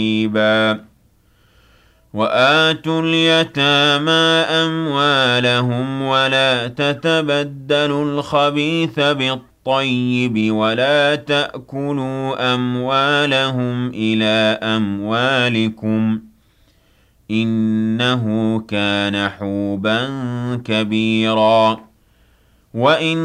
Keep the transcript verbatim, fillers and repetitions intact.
وَآتُوا الْيَتَامَىٰ أَمْوَالَهُمْ وَلَا تَتَبَدَّلُوا الْخَبِيثَ بِالطَّيِّبِ وَلَا تَأْكُلُوا أَمْوَالَهُمْ إِلَىٰ أَمْوَالِكُمْ ۚ إِنَّهُ كَانَ حُوبًا كَبِيرًا. وَإِنْ